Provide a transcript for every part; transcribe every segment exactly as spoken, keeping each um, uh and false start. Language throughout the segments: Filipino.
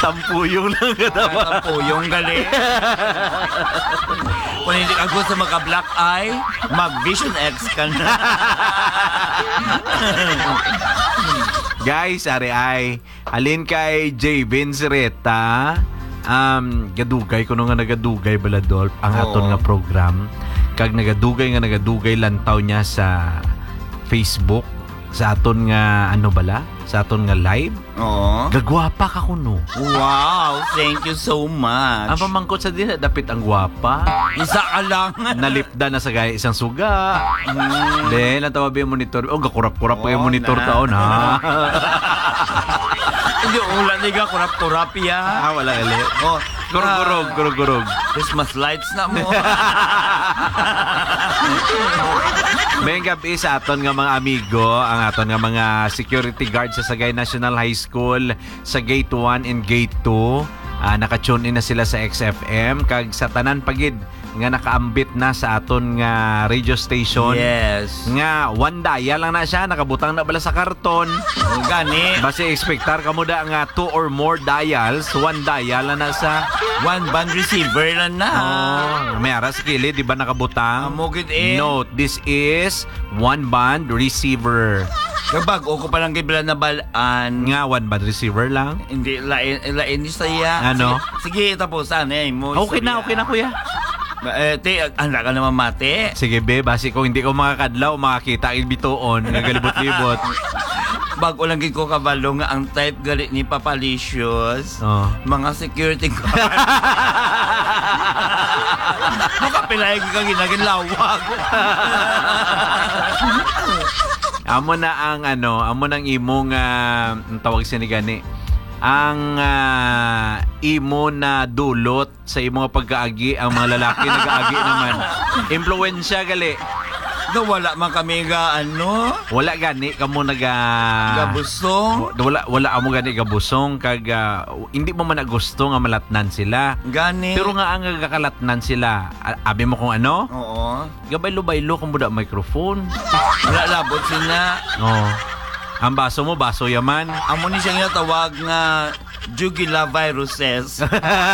Tampuyong lang katawa. Tampuyong gali. Kung hindi ka gusto maka-black eye, mag-Vision X ka na. Guys, ari ay alin kay J. Vincireta. Um, gadugay kuno nga nagadugay baladol ang Oo. aton nga program. Kag nagadugay nga nagadugay lantaw niya sa Facebook sa aton nga ano bala? Sa aton nga live. Oo. Gagwapa ka kuno. Wow, thank you so much. Ang pamangkot sa din dapit ang gwapa. Isa ka lang. Nalipda na sa gaya isang suga. Mm. Then natawabi yung monitor. Oh, gakurap-kurap Oo pa yung monitor na. taon ha. Hindi ulan niga kurap-kurap ya. Ah, wala gali. Oh, Kurog-kurog, kurog-kurog. Christmas lights na mo. May gabi sa aton nga mga amigo, ang aton nga mga security guard sa Sagay National High School sa Gate one and Gate two. Uh, naka-tune in na sila sa X F M kag sa tanan pagid nga nakaambit na sa aton nga radio station. Yes. Nga one dial lang na siya, nakabutang na bala sa karton. O gani. Basi expectar kamo da nga two or more dials, one dial lang na sa One band receiver lang na. oh, may aras kili, di ba nakabutang? Amugid eh. Note, this is one band receiver. Kapag o ko palang kibla na balaan. Nga, one band receiver lang. Hindi, lain, lain ni saya. Ano? Sige, sige tapusan eh. Mo, Okay na, okay na kuya. Eh, te, anda ka naman mate. Sige be, basi kung hindi ko makakadlaw, makakita in bituon, nagalibot-libot. Bago lang gid ko kabalo nga ang type gali ni Papalicious. Oh. Mga security guard. Makapilay ka ginagin lawag. Amo na ang ano, amo nang imong uh, ang tawag sinigani. Ang uh, imo na dulot sa imong pagkaagi, ang mga lalaki nag-aagi naman. Impluwensya gali. No, wala man kami ga ano. Wala gani kamo naga Gabusong. Wala wala amo gani gabusong kag uh, hindi mo man na gusto nga malatnan sila. Gani. Pero nga ang gakalatnan sila, a- abi mo kung ano? Oo. Gabaylo-baylo kung buda microphone. Wala labot sila. Oh. Ang baso mo, baso yaman. Amo ni siya nga tawag nga jugular viruses.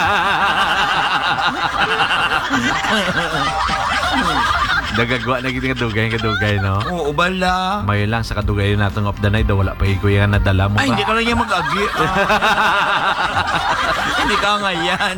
Dagagwa na gid nga dugay nga dugay no. Oo, bala. May lang sa kadugay natong of the night daw wala pa iko yan nadala mo Ay, ba? hindi ka lang yung mag-agi. Ah. Hindi ka nga yan.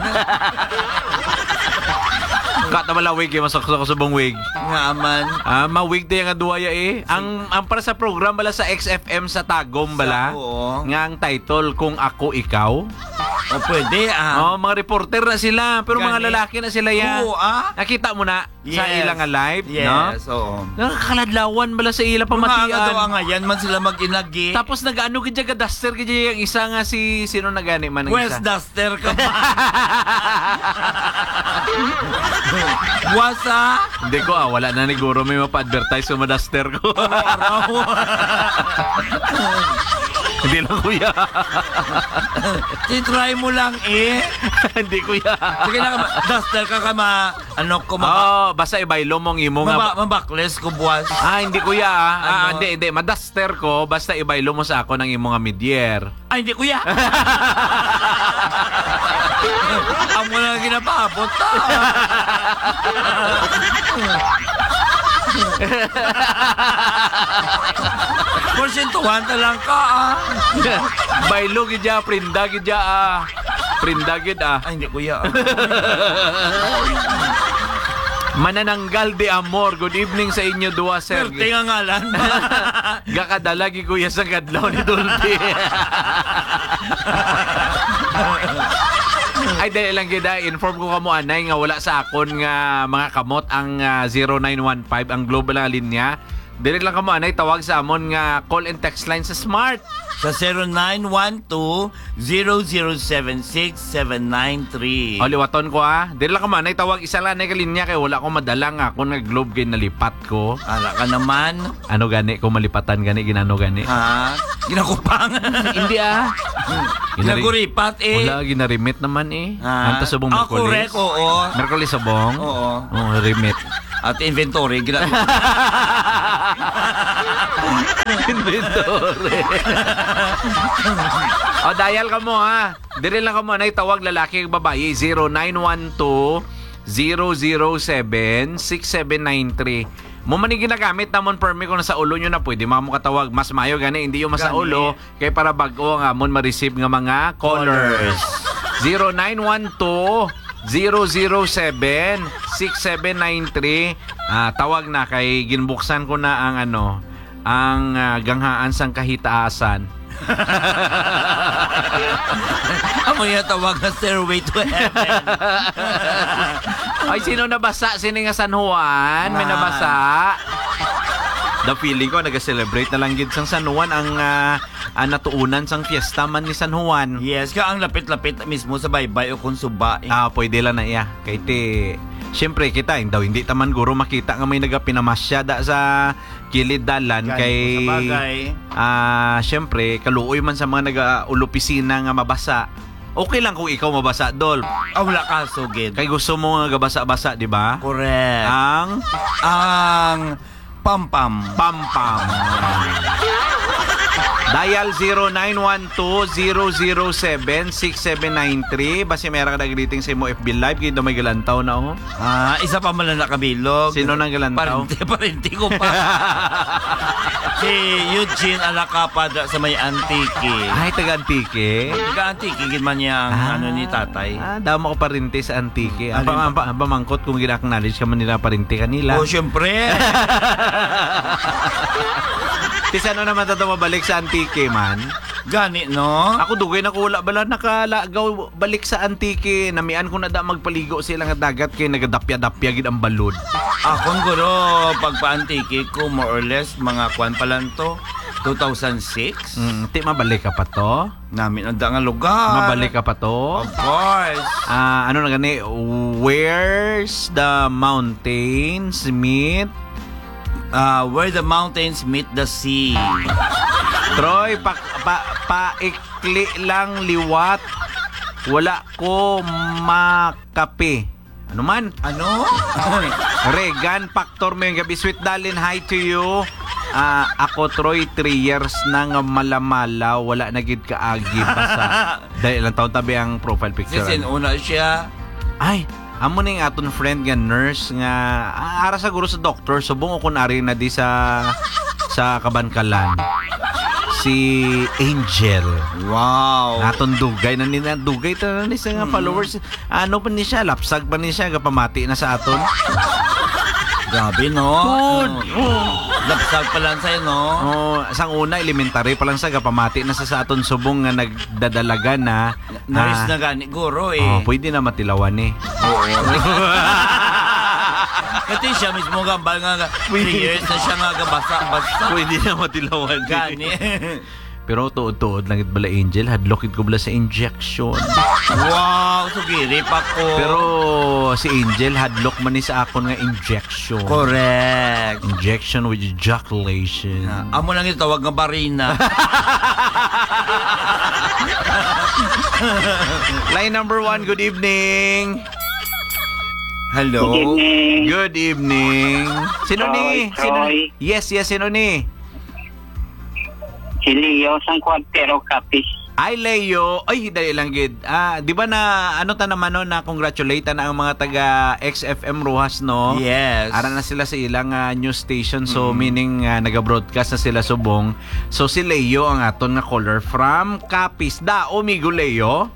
Kata wala wig yung masaksak ko sa bong wig. Nga man. Ah, ma-wig din nga duwaya eh. Ang ang para sa program bala sa X F M sa Tagum bala. Oo. Nga ang title Kung Ako Ikaw. O pwede ah. Oh, mga reporter na sila, pero mga Gani. lalaki na sila yan. Oo ah. Nakita mo na sa Yes. ilang nga live, no? Yes, oo. Nakakaladlawan bala sa ila Mga daw pamatian. nga yan man sila mag-inagi. Tapos nag-ano gid ka duster gid yung isa nga si sino nagani man ang West isa. Duster ka ba? Wasa? Hindi ko ah, wala na ni Guro may mapa-advertise sa duster ko. Araw. Hindi lang kuya. I-try mo lang eh. Hindi kuya. Sige na, duster ka ka ma... Ano ko ma... Oh, basta ibaylo mong imo nga. Maba, mabakles ko buwas. Ah, hindi kuya ah. Ah, Ano? hindi, hindi. Madaster ko, basta ibaylo mo sa ako ng imo nga midyer. Ay, hindi kuya. Ang mo na ginapabot ta. Porsentuhan ta lang ka ah. Baylo gid ya, prinda gid ya ah. Prinda gid ah. Ay, hindi kuya. Manananggal de amor. Good evening sa inyo duwa, sir. Perte nga ngalan. Gakadalagi kuya sa kadlaw ni Dolby. Ay, dahil lang gida, inform ko kamo anay nga wala sa akon nga mga kamot ang uh, zero nine one five ang global nga linya. Dili lang kamo anay tawag sa amon nga call and text line sa Smart. Sa zero nine one two, zero zero seven six, seven nine three. O liwaton ko ah. Dili lang kamo anay tawag isa lang na linya kay wala ko madala nga ako nga globe kay nalipat ko. Ala ka naman. Ano gani ko malipatan gani ginano gani? Ha? Ginakupang. Hindi ah. Ginari- Ginaguripat eh. Wala ginarimit naman eh. Ha? Anta subong Ah, Merkulis. correct, oo. Merkulis subong. Oo. Oh, remit. at inventory ginagawa. Inventory. O, dial ka mo ha. Dire lang ka mo na itawag lalaki at babae. zero nine one two, zero zero seven, six seven nine three. Mo man yung ginagamit namon permi kung nasa ulo nyo na pwede mo katawag. Mas mayo gani, hindi yung masa Gani. ulo. Kaya para bago nga mo ma-receive nga mga callers. zero nine one two, zero zero seven, six seven nine three. Ah, tawag na kay ginbuksan ko na ang ano, ang ah, ganghaan sang kahitaasan. Amo yung tawag na Stairway to Heaven. Ay, sino nabasa? Sino nga San Juan? May Ah. nabasa? The feeling ko, nag-celebrate na lang gid sang San Juan ang ah, ah, natuunan sang fiesta man ni San Juan. Yes, ka ang lapit-lapit mismo sa baybay o kung suba. Eh. Ah, pwede lang na iya. Kay ti, siyempre kita, daw hindi taman guro makita nga may nagapinamasya da sa kilid dalan. Gani Kay, po sa bagay. ah, siyempre, kaluoy man sa mga nag-ulopisina nga mabasa. Okay lang kung ikaw mabasa, Dol. Ah, wala ka, sugid. Kay gusto mo nga gabasa-basa, di ba? Correct. Ang Ang pam-pam. Pampam. Dial zero nine one two, zero zero seven, six seven nine three. Basi meron ka nag-greeting sa imo F B Live. Kaya may galantaw na oh. Ah, isa pa man lang nakabilog. Sino nang galantaw? Parente, parente ko pa. Si Eugene Alacapad sa may Antique. Ay, taga-Antique. Taga-Antique, gid man niya ang ano ni tatay. Ah, damo ko parinti sa Antique. Ang Alin pa, ang pamangkot kung gina-acknowledge ka man nila parinti kanila. Oh, syempre. Kasi ano naman tato mabalik sa Antique man? Gani, no? Ako dugay na kula bala nakalagaw balik sa Antique. Namian ko na da magpaligo sila nga dagat kay nagadapya-dapya gid ang balod. Akong guro, pagpa-Antique ko, more or less, mga kwan pa lang to. two thousand six. Mm, ti mabalik ka pa to? Namin ang nga lugar. Mabalik ka pa to? Of course. Ah, ano na gani? Where's the mountains meet? Uh, where the mountains meet the sea. Troy, pa, pa, paikli lang liwat. Wala ko makape. Ano man? Ano? Regan, Factor mo yung gabi. Sweet Dalin, hi to you. Ah, ako, Troy, three years na nga malamala. Wala na gid kaagi pa sa... Dahil ilang taon tabi ang profile picture. Kasi una siya. Ay, amo ning aton friend nga nurse nga ah, ara sa guro sa doktor subong o kun ari na di sa sa Kabankalan. Si Angel. Wow. Aton dugay na nila dugay ta na ni sa nga followers. Ano pa ni siya lapsag pa ni siya gapamati na sa aton. Grabe, no? Good. Ano? Lapsag pa lang sa'yo, no? Oh, sang una elementary pa lang sa gapamati na sa sa aton subong nga nagdadalaga na. Naris ah, na gani, guro, eh. Oh, pwede na matilawan eh. Oo. Kasi siya mismo gambal nga, three years na siya nga gabasa-basa. Pwede na matilawan. eh. Gani. Pero tuod-tuod lang it bala Angel, hadlokid ko bala sa injection. Wow, sugiri pa ko. Pero si Angel hadlok man ni sa akon nga injection. Correct. Injection with ejaculation. Ah, amo lang itawag nga barina. Line number one, good evening. Hello? Good evening. Good evening. Sino ni? Troy, Sino? Troy. Yes, yes, sino ni? Si Leo sang Cuartero Capiz. Ay, Leo. Ay, dali lang, gid. Ah, di ba na, ano ta naman no, na congratulate na ang mga taga X F M Rojas, no? Yes. Ara na sila sa ilang ah, news station. So, meaning uh, naga-broadcast na sila subong. So, si Leo ang aton nga caller from Capiz. Da, umigo, Leo.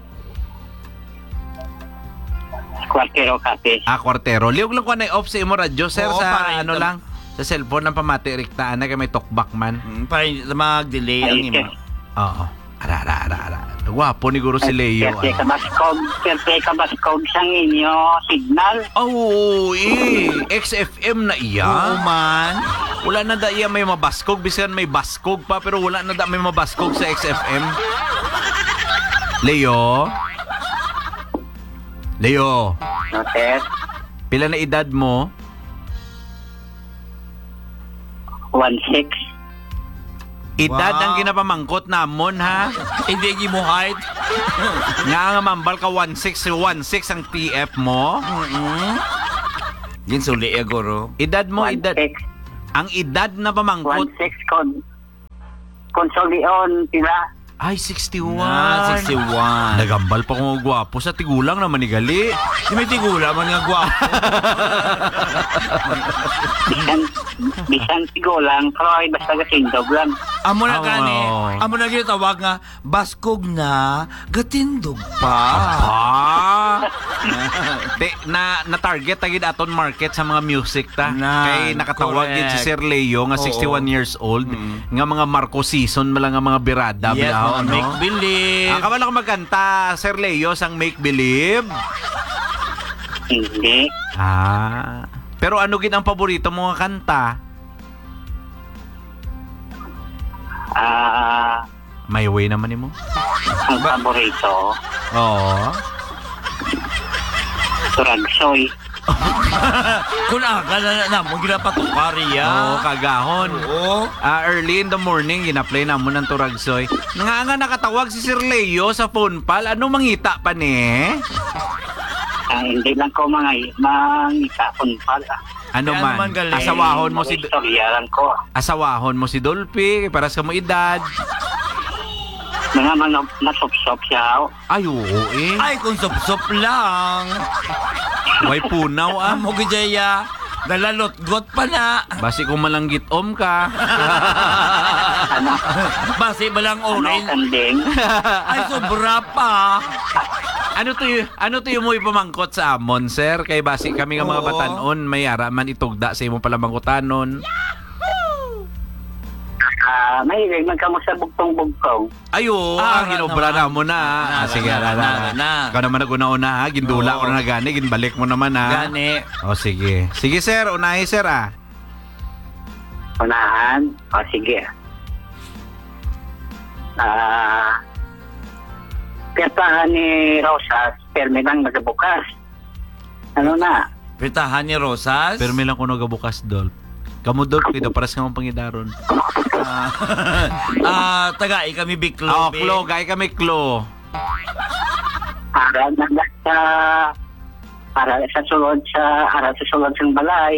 Cuartero Capiz. Ah, Cuartero. Liog lang ko na off sa imo radyo, sir, Oo, sa para ano ito- lang. Sa cellphone ng pamati, riktaan na kay may talkback man. Hmm, para hindi na mag-delay ang Ay, ima. Oo. Ara, ara, ara, ara. Gwapo ni Guro si Leo. Kerte ah. kabaskog, kerte kabaskog sang inyo signal. Oh, eh. X F M na iya. Oo man. Wala na da iya may mabaskog. Bisan may baskog pa, pero wala na da may mabaskog sa X F M. Leo? Leo, Notes, pila na edad mo? one six. Edad Wow. ang ginapamangkot namon, ha? Hindi gi mo height. Nga nga mambal ka one six, one six ang T F mo. Mm-mm. Ginsuli e guro. Edad mo, One edad. six. Ang edad na One pamangkot six kon. Konsoleon sila. ay sixty-one. Na, sixty-one. Nagambal pa kung gwapo sa tigulang naman ni gali. Di may tigula man nga gwapo. Bisan, bisan tigulang, pero ay basta kasindog lang. Amo na Oh, gani. wow. Amo na ginatawag nga, baskog na, gatindog pa. Ah. Te, na na target tagid aton market sa mga music ta. Na, Kay nakatawag correct. yun si Sir Leo nga Oo. sixty-one years old Mm. nga mga Marco season mala nga mga birada Yes, bilaw, mga no? make believe. Ah, kabalo ka magkanta, Sir Leo, sang Make Believe? Hindi. Ah. Pero ano gid ang paborito mo nga kanta? Ah, My Way naman nimo. ang paborito, Oo. Turagsoy. Kung aga na na mo ginapatukari Oo, ya. kagahon. Oo. Ah, early in the morning, gina-play na mo ng Turagsoy. Nga nga nakatawag si Sir Leo sa phone pal. Ano mangita pa ni? Ah, hindi lang ko mga mangita kung pala. Ano Kaya man? naman galing. Asawahon mo si Mga istorya lang ko. Asawahon mo si Dolphy para sa mo edad. Mga mga nasop-sop siya. Ay, oo eh. Ay, kung sup-sup lang. Way punaw ah. Amo gijaya. Dalalot-got pa na. Basi kung malanggit om ka. Ano? Basi balang Ano? orange. Kanding? Ay, sobra pa. Ano to y- ano to yung mo ipamangkot sa amon, sir? Kay basi kami nga mga Oo. batanon, may ara man itugda sa imong palamangkotanon. Ah, may magkamo sa bugtong-bugtong. Ayo, ah, Ah, ginobra na- na mo na. na- Ah, sige, na- na, na, na- na. Ikaw naman nag-una-una ha. Gindula Oo. ko na gani, ginbalik mo naman ha. Gani. O sige. Sige sir, unahi sir ah. Unahan. O, sige. Ah, Piyasahan ni Rosas, perme lang nagabukas. Ano na? Pitahan ni Rosas. Pero may lang kuno gabukas dol. Kamu dol, kita paras ka mong pangidaron. Ah, ah, tagai kami biklo. Oh, be. klo, gay kami klo. Para na sa para sa sulod sa ara sa sulod sa balay.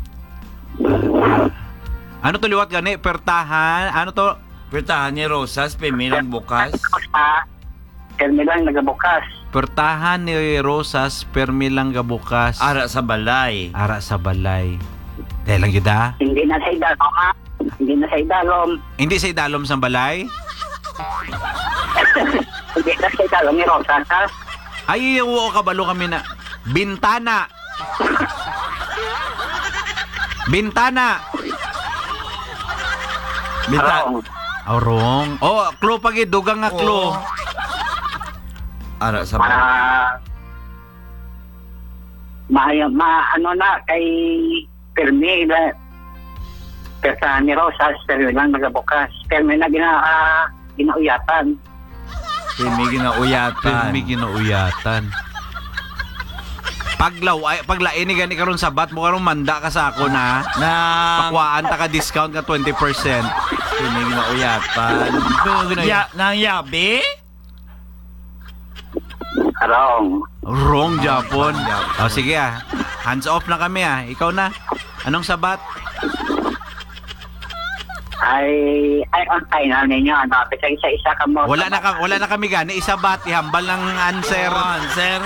Ano to liwat gani? Pertahan, ano to? Pitahan ni Rosas, pimilang bukas. Sa perme lang nagabukas. Pertahan ni Rosas, permi lang gabukas. Ara sa balay. Ara sa balay. Dahil lang yun ah. Hindi na sa idalom, ha? Hindi na sa idalom. Hindi sa idalom sa balay? Hindi na sa idalom ni Rosas, ha? Ay, oo, kabalo kami na. Bintana. Bintana. Bita. Arong. Orong. Oh, klo pagi, dugang nga klo. Oo. Ara sa balay. Ah, ma, ma, ano na, kay perme na Piyasahan ni Rosas, perme lang nagabukas. Perme na gina, ah, ginauyatan. Pimi ginauyatan. Permi ginauyatan. Paglaw, ay, paglain ni gani karon sabat mo karon manda ka sa ako na. Na Pakwaan ta ka discount ka twenty percent. pimi ginauyatan. Ya, nang yabi? Arong. Wrong Japon. Oh, sige ah. Hands off na kami ah. Ikaw na. Anong sabat? Ay, ay, ang final ninyo, ano, kasi isa-isa ka mo. Wala na ka, wala na kami gani. Isabat, ihambal ng answer. Answer.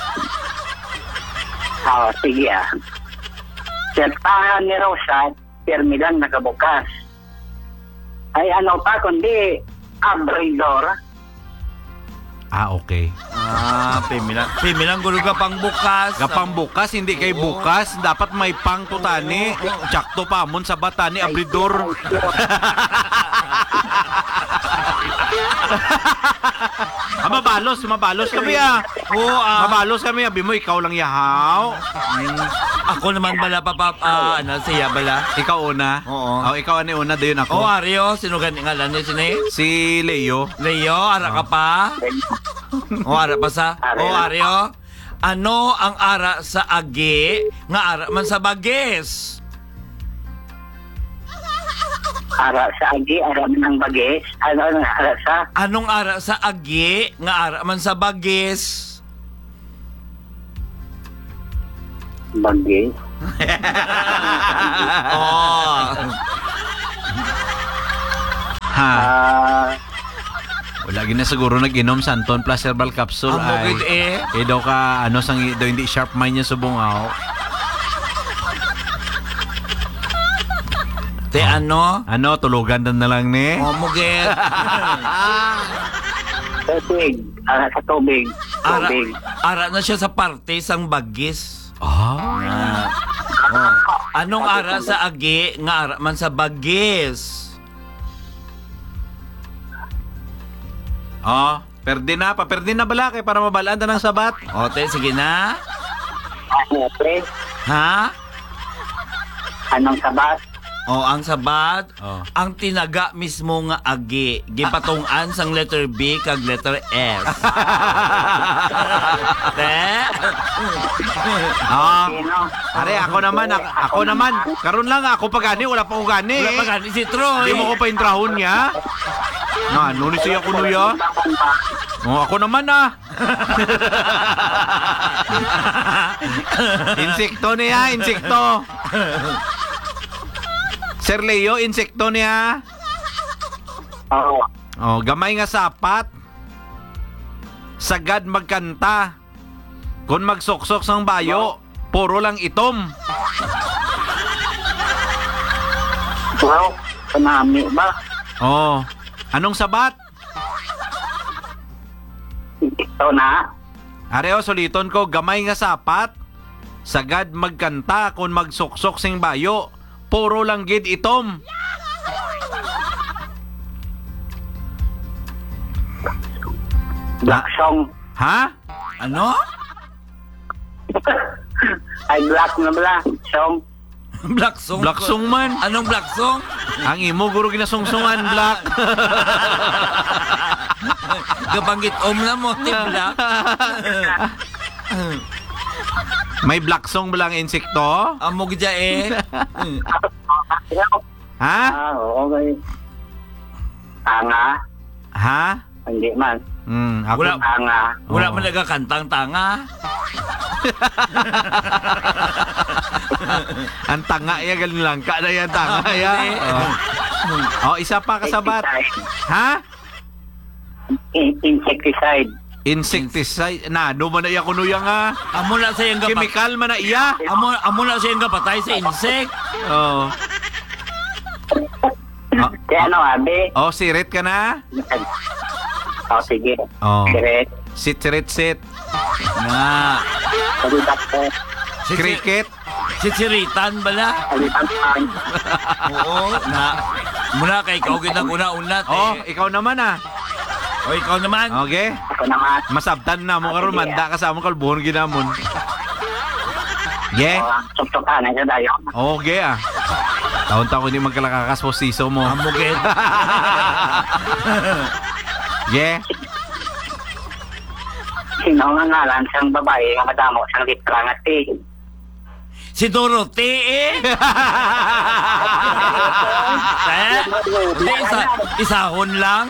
Oo, sige ah. Piyasahan ni Rosas, perme lang nagabukas. Ay, ano pa, kundi abridor. Ah, okay. Ah, pimilang. Pimilang gulo ka pang bukas. Kapang bukas, hindi kay bukas. Dapat may pang tutani. Tsakto pa mon sa batani, abridor. ah, mabalos, mabalos kami ah. Oo, ah. Mabalos kami, abi mo, ikaw lang yahaw. Mm, ako naman bala pa pa, ah, ano, siya bala. Ikaw una. Oo. Oh, ikaw ani una, dayon ako. Oh, Ario, sino gani ngalan niya sini? Si Leo. Leo, ara ka pa? O, ara pa sa? O, Ario, ano ang ara sa agi nga ara man sa bagis? Ara sa agi, ara ng bagis. Ano, ano, ara sa Anong ara sa agi nga ara man sa bagis? bagis. Oh. Ha? Ah, Wala gina siguro nag-inom sa Anton plus herbal capsule Ang ay bukid eh. eh daw ka ano sang daw hindi sharp mind niya subungaw. Te ano? Ano tulugan dan na lang ni? Oh, mugit. tubig. Ara sa tubig. Ara, Tubig. ara na siya sa parte sang bagis. Ah. Ah. Oh. Anong ara sa agi nga ara man sa bagis? Oh, perde na pa, perde na bala kay para mabalaan ta ng sabat. O, te, sige na. Ano, pre? Ha? Anong sabat? O, ang sabat, Oh. ang tinaga mismo nga agi, gipatungan sang letter B kag letter S. Te? Ah. Sino? Are ako naman, ako, ako naman. Karon lang ako pagani, wala pa ko gani. Wala pa gani si Troy. Di mo ko pa intrahon niya. Nga, ano ni siya kuno ya? Oh, ako naman ah. Insekto niya, insekto. Sir Leo, insekto niya. Oo. Oh, gamay nga sapat. Sagad magkanta. Kung magsuksok sang bayo, puro lang itom. Wow. Panami ba? Oh, anong sabat? Ito na. Areo soliton ko, gamay nga sapat. Sagad magkanta kung magsuksok sing bayo, puro lang gid itom. Black song. Ha? Ano? Ay, black na bala. Song. Black song. Black song man. Anong black song? Ang imo guro ginasungsungan, black. Gabanggit om na mo, ti black. May black song ba lang insekto? Amo gidya eh. Ha? Ah, oo, okay. Tanga. Ha? Hindi man. Hmm, ako, Wala. Tanga. Wala Oo. man nagakantang tanga. ang tanga ya galing lang ka na yan tanga ya. Oh. Oh, isa pa kasabat. Ha? In- insecticide. Insecticide. Na, no man na iya kuno ya nga. Amo na sa iyang gapat. Chemical man na iya. Amo, amo na sa iyang gapatay sa insect. Oh. Oh, Kaya ano, abi? oh sirit ka na? Oh, sige. Oh. Direct. Sit, sirit, sit. Nga. Palitan ko. Si- Cricket. Sitsiritan bala. Palitan ko. Oo. Na. Muna kay ikaw ginang una-una. Oh, Eh. ikaw naman ah. O ikaw naman. Okay? Ako naman. Masabtan na mo karon manda ka sa among kalbuhon ginamon. Yeah. Oh, suksukan na siya tayo. Okay ah. Taon-taon hindi magkalakakas po siso mo. Amo gid. Yeah. Sino nga ngalan siyang babae nga madamo siyang litra nga ti? Si Dorothy eh. Eh? Hindi, isa, isahon lang.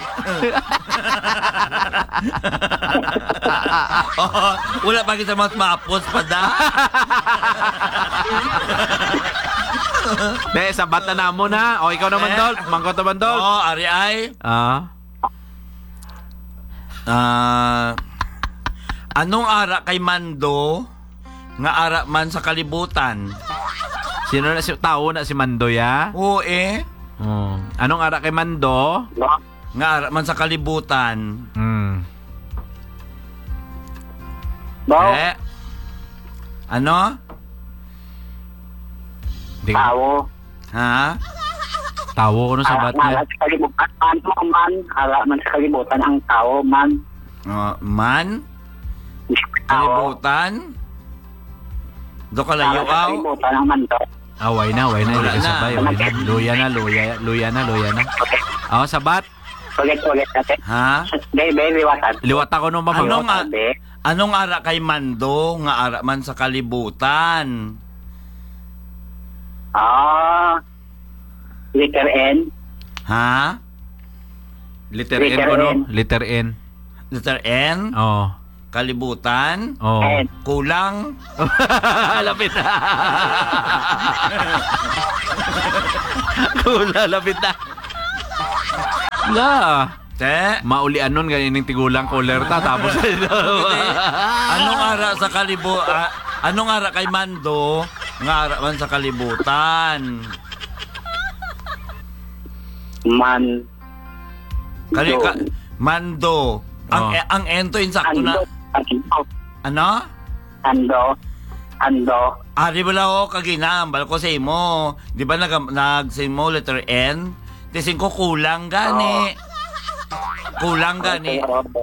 oh, wala pa kita mas mapos pa da. De, sabat na namo na. O, ikaw naman, Eh? Dol. Mangkot naman, Dol. Oh, ari ay. Ah. Ah, anong ara kay Mando nga ara man sa kalibutan? Sino na si tao na si Mando ya? Oo eh. Oh. Anong ara kay Mando? No? Nga ara man sa kalibutan. Hmm. Bo, Eh? Ano? Di, tao. Ha? tawo ko no sabat Ala niya. sa kalibutan man mo man. Ala man sa kalibutan ang tao man. Oh, man? Tao. Kalibutan? Do ka Ala layo sa aw? kalibutan ang mando. Away na, away na. Wala Hindi ka na. sabay. Away na. Luya na, luya, luya na, luya na. Okay. Oh, sabat. Ulit-ulit natin. Ha? Baby, liwatan. Liwat ako nung Ano mapag... nga? Sabi, Anong ara kay Mando nga ara man sa kalibutan? Ah, letter N. Ha? Letter N Letter ko no? N. Letter N. Letter N? Oh. kalibutan, Oh. And kulang, Lapit na. Kula, lapit na. La. te, Maulian nun ganing tigulang kolerta tapos anong ara sa kalibu ah, anong ara kay Mando nga ara man sa kalibutan? man Kali do. ka, Mando. Ang Oh. eh, ang ento insakto na Ando, ando, ano? ando, ando, Ari bala ko kaginambal ko sa imo. Di ba nag nag sa imo letter N? Tising ko kulang gani. Kulang gani.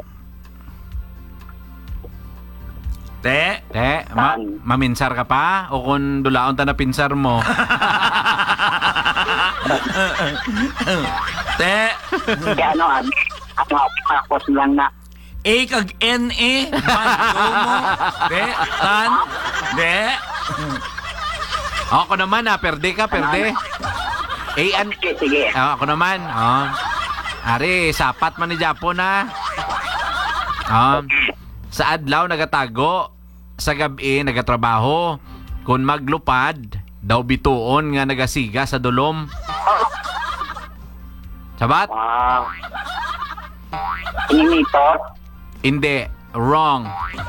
Te, Te, ma- Tan. maminsar ka pa? O kung dulaon ta na pinsar mo? te, kaya ano, ano, ano, tapos lang na, A kag N E, Mando mo. Te, tan, de. Ako naman ah, perde ka, perde. A and sige, sige, Ah, ako naman. Oh. Ari, sapat man ni Japo na. Um, sa adlaw nagatago, sa gabi nagatrabaho. Kung maglupad, daw bituon nga nagasiga sa dulom. Sabat? wow, ininipot, Hindi. Wrong.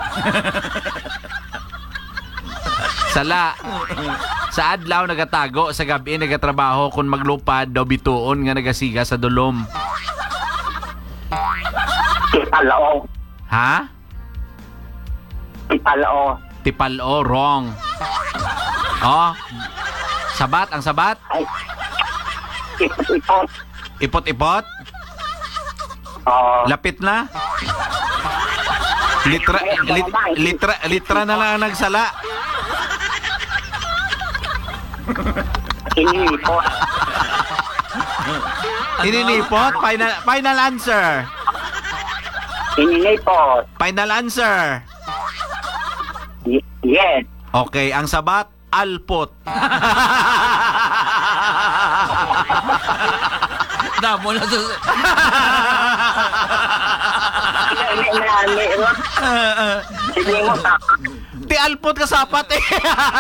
Sala. Sa adlaw nagatago, sa gabi nagatrabaho. Kung maglupad, daw bituon nga nagasiga sa dulom. tipalao, Ha? tipalao, Tipalo, wrong. Oh. Sabat, ang sabat. ay, ipot-ipot, Ipot-ipot. oh, Lapit na. Litra, lit, litra, litra na lang ang nagsala. ininipot, Ininipot. Final, final answer. ininipot, Final answer. Y- yes, Okay, ang sabat, alpot. Damo na sa... inani, sige mo, Ti alpot ka sapat eh.